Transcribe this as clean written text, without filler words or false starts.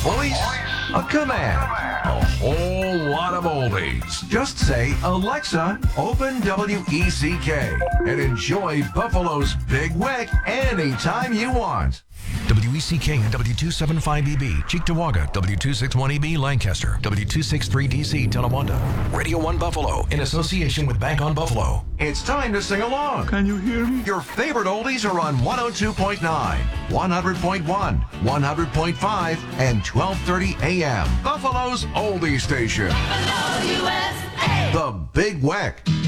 voice, a command, a whole lot of oldies. Just say, Alexa, open WECK and enjoy Buffalo's Big Wick anytime you want. WECK and W275EB, Cheektowaga, W261EB, Lancaster, W263DC, Tonawanda. Radio 1 Buffalo, in association with Bank on Buffalo. It's time to sing along. Can you hear me? Your favorite oldies are on 102.9, 100.1, 100.5, and 1230 AM. Buffalo's oldie station. Buffalo, USA. The Big Wick.